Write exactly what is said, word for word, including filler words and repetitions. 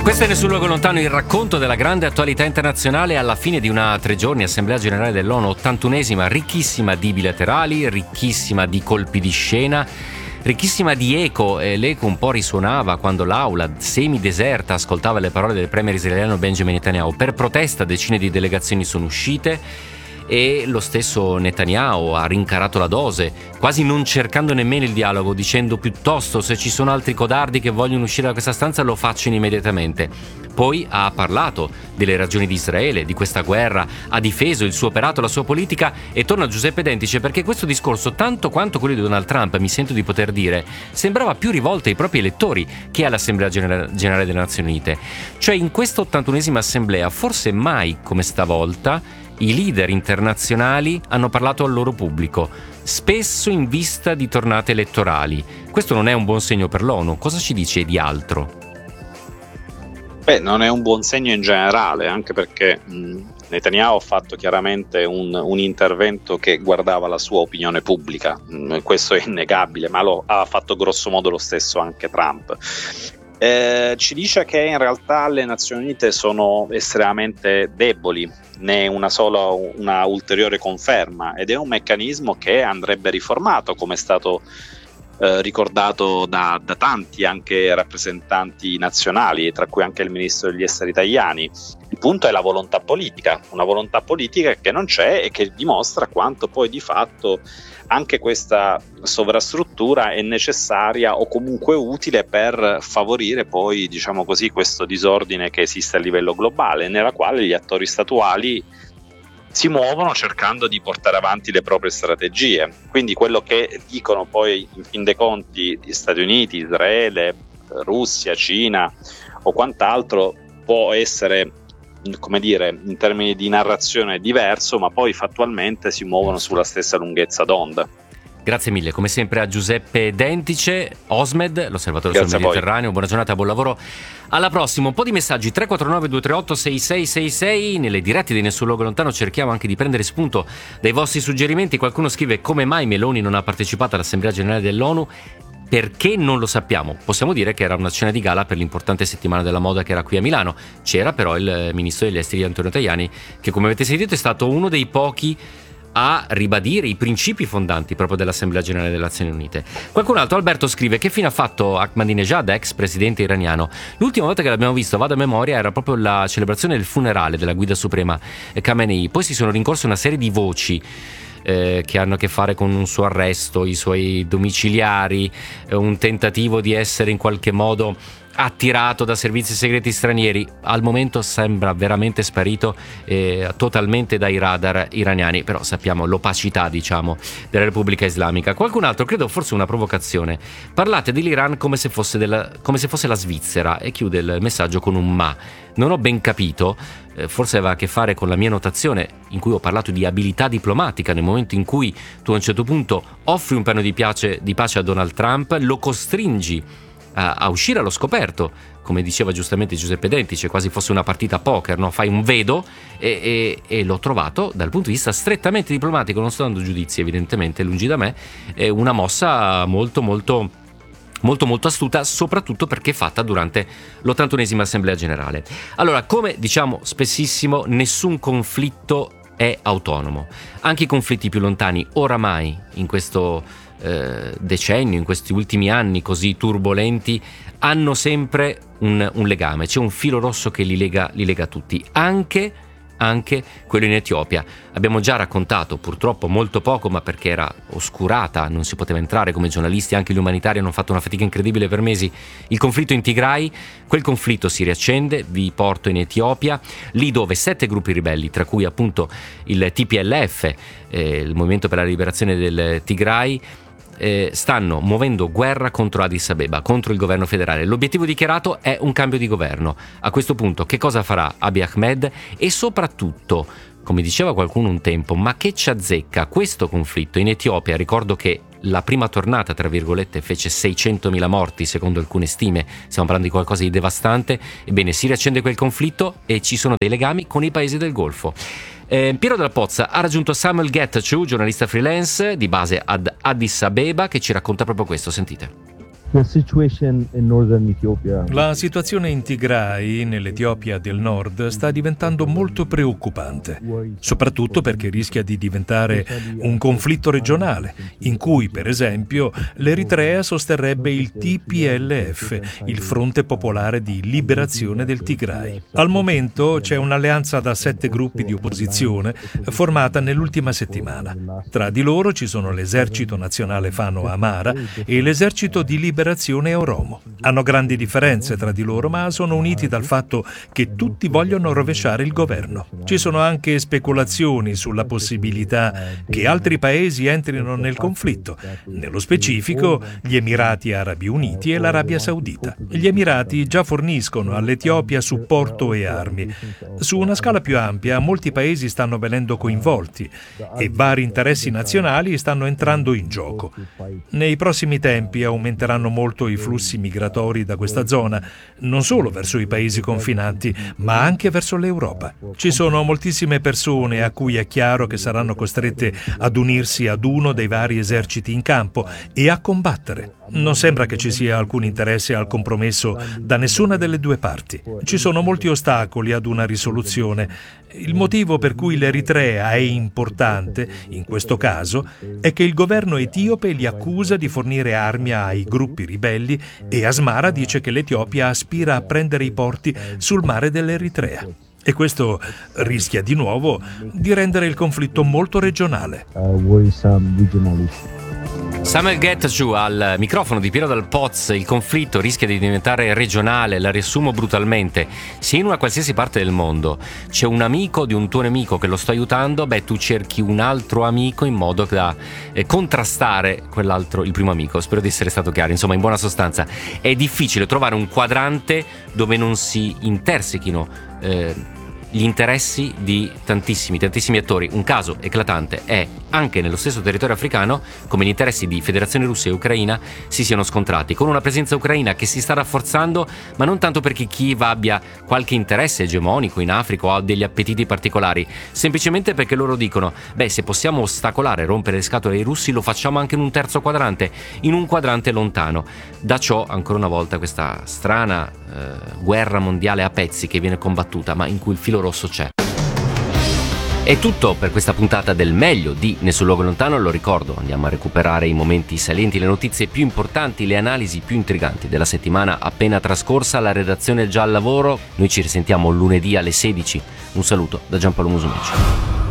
Questo è Nessun Luogo Lontano, il racconto della grande attualità internazionale alla fine di una tre giorni Assemblea Generale dell'ONU, ottantunesima, ricchissima di bilaterali, ricchissima di colpi di scena, ricchissima di eco. E l'eco un po' risuonava quando l'aula semideserta ascoltava le parole del premier israeliano Benjamin Netanyahu. Per protesta decine di delegazioni sono uscite e lo stesso Netanyahu ha rincarato la dose, quasi non cercando nemmeno il dialogo, dicendo piuttosto: se ci sono altri codardi che vogliono uscire da questa stanza lo facciano immediatamente. Poi ha parlato delle ragioni di Israele, di questa guerra, ha difeso il suo operato, la sua politica, e torna Giuseppe Dentice, perché questo discorso, tanto quanto quello di Donald Trump, mi sento di poter dire, sembrava più rivolto ai propri elettori che all'Assemblea Generale delle Nazioni Unite. Cioè, in questa ottantunesima assemblea, forse mai come stavolta, i leader internazionali hanno parlato al loro pubblico, spesso in vista di tornate elettorali. Questo non è un buon segno per l'ONU. Cosa ci dice di altro? Beh, non è un buon segno in generale, anche perché mh, Netanyahu ha fatto chiaramente un, un intervento che guardava la sua opinione pubblica, mh, questo è innegabile, ma lo ha fatto grosso modo lo stesso anche Trump. Eh, ci dice che in realtà le Nazioni Unite sono estremamente deboli, ne è una sola, una ulteriore conferma, ed è un meccanismo che andrebbe riformato, come è stato eh, ricordato da, da tanti anche rappresentanti nazionali, tra cui anche il ministro degli esteri Tajani. Il punto è la volontà politica, una volontà politica che non c'è e che dimostra quanto poi di fatto anche questa sovrastruttura è necessaria o comunque utile per favorire poi, diciamo così, questo disordine che esiste a livello globale, nella quale gli attori statuali si muovono cercando di portare avanti le proprie strategie. Quindi quello che dicono poi in fin dei conti gli Stati Uniti, Israele, Russia, Cina o quant'altro può essere, come dire, in termini di narrazione diverso, ma poi fattualmente si muovono sulla stessa lunghezza d'onda. Grazie mille, come sempre, a Giuseppe Dentice, Osmed, l'osservatore sul Mediterraneo. Buona giornata, buon lavoro. Alla prossima. Un po' di messaggi: tre quattro nove due tre otto sei sei sei sei. Nelle dirette di Nessun Luogo Lontano cerchiamo anche di prendere spunto dai vostri suggerimenti. Qualcuno scrive: come mai Meloni non ha partecipato all'Assemblea Generale dell'ONU? Perché non lo sappiamo. Possiamo dire che era una cena di gala per l'importante settimana della moda che era qui a Milano. C'era però il ministro degli esteri Antonio Tajani, che, come avete sentito, è stato uno dei pochi a ribadire i principi fondanti proprio dell'Assemblea Generale delle Nazioni Unite. Qualcun altro, Alberto, scrive: che fine ha fatto Ahmadinejad, ex presidente iraniano? L'ultima volta che l'abbiamo visto, vado a memoria, era proprio la celebrazione del funerale della guida suprema Khamenei. Poi si sono rincorse una serie di voci eh, che hanno a che fare con un suo arresto, i suoi domiciliari, eh, un tentativo di essere in qualche modo attirato da servizi segreti stranieri. Al momento sembra veramente sparito eh, totalmente dai radar iraniani, però sappiamo l'opacità, diciamo, della Repubblica Islamica. Qualcun altro, credo forse una provocazione: parlate dell'Iran come se fosse, della, come se fosse la Svizzera, e chiude il messaggio con un ma. Non ho ben capito, eh, forse aveva a che fare con la mia notazione in cui ho parlato di abilità diplomatica, nel momento in cui tu a un certo punto offri un piano di pace, di pace a Donald Trump, lo costringi a, a uscire allo scoperto, come diceva giustamente Giuseppe Dentice, quasi fosse una partita poker, no? Fai un vedo e, e, e l'ho trovato dal punto di vista strettamente diplomatico, non sto dando giudizi evidentemente, lungi da me, è una mossa molto molto molto molto astuta, soprattutto perché fatta durante l'ottantunesima Assemblea Generale. Allora, come diciamo spessissimo, nessun conflitto è autonomo. Anche i conflitti più lontani, oramai in questo eh, decennio, in questi ultimi anni così turbolenti, hanno sempre un, un legame, c'è un filo rosso che li lega, li lega tutti, anche anche quello in Etiopia. Abbiamo già raccontato, purtroppo molto poco, ma perché era oscurata, non si poteva entrare come giornalisti, anche gli umanitari hanno fatto una fatica incredibile per mesi, il conflitto in Tigray. Quel conflitto si riaccende, vi porto in Etiopia, lì dove sette gruppi ribelli, tra cui appunto il T P L F, eh, il Movimento per la Liberazione del Tigray, Eh, stanno muovendo guerra contro Addis Abeba, contro il governo federale. L'obiettivo dichiarato è un cambio di governo. A questo punto che cosa farà Abiy Ahmed? E soprattutto, come diceva qualcuno un tempo, ma che ci azzecca questo conflitto in Etiopia? Ricordo che la prima tornata, tra virgolette, fece seicentomila morti secondo alcune stime, stiamo parlando di qualcosa di devastante. Ebbene, si riaccende quel conflitto e ci sono dei legami con i paesi del Golfo. Eh, Piero della Pozza ha raggiunto Samuel Getachew, giornalista freelance di base ad Addis Abeba, che ci racconta proprio questo. Sentite. La situazione in Tigray, nell'Etiopia del Nord, sta diventando molto preoccupante, soprattutto perché rischia di diventare un conflitto regionale, in cui, per esempio, l'Eritrea sosterrebbe il T P L F, il Fronte Popolare di Liberazione del Tigray. Al momento c'è un'alleanza da sette gruppi di opposizione formata nell'ultima settimana. Tra di loro ci sono l'Esercito Nazionale Fano Amara e l'Esercito di Liberazione Oromo. Hanno grandi differenze tra di loro, ma sono uniti dal fatto che tutti vogliono rovesciare il governo. Ci sono anche speculazioni sulla possibilità che altri paesi entrino nel conflitto, nello specifico gli Emirati Arabi Uniti e l'Arabia Saudita. Gli Emirati già forniscono all'Etiopia supporto e armi. Su una scala più ampia, molti paesi stanno venendo coinvolti e vari interessi nazionali stanno entrando in gioco. Nei prossimi tempi aumenteranno molto i flussi migratori da questa zona, non solo verso i paesi confinanti, ma anche verso l'Europa. Ci sono moltissime persone a cui è chiaro che saranno costrette ad unirsi ad uno dei vari eserciti in campo e a combattere. Non sembra che ci sia alcun interesse al compromesso da nessuna delle due parti. Ci sono molti ostacoli ad una risoluzione. Il motivo per cui l'Eritrea è importante, in questo caso, è che il governo etiope li accusa di fornire armi ai gruppi ribelli e Asmara dice che l'Etiopia aspira a prendere i porti sul mare dell'Eritrea. E questo rischia di nuovo di rendere il conflitto molto regionale. Samuel Getachew al microfono di Piero Dal Poz. Il conflitto rischia di diventare regionale, la riassumo brutalmente. Se in una qualsiasi parte del mondo c'è un amico di un tuo nemico che lo sta aiutando, beh, tu cerchi un altro amico in modo da eh, contrastare quell'altro, il primo amico. Spero di essere stato chiaro. Insomma, in buona sostanza, è difficile trovare un quadrante dove non si intersechino eh, gli interessi di tantissimi, tantissimi attori. Un caso eclatante è anche nello stesso territorio africano come gli interessi di Federazione Russa e Ucraina si siano scontrati, con una presenza ucraina che si sta rafforzando, ma non tanto perché Kiev abbia qualche interesse egemonico in Africa o ha degli appetiti particolari, semplicemente perché loro dicono: beh, se possiamo ostacolare, rompere le scatole ai russi, lo facciamo anche in un terzo quadrante, in un quadrante lontano. Da ciò, ancora una volta, questa strana eh, guerra mondiale a pezzi che viene combattuta, ma in cui il filo rosso c'è. È tutto per questa puntata del meglio di Nessun Luogo Lontano. Lo ricordo, andiamo a recuperare i momenti salienti, le notizie più importanti, le analisi più intriganti della settimana appena trascorsa. La redazione è già al lavoro, noi ci risentiamo lunedì alle sedici. Un saluto da Giampaolo Musumeci.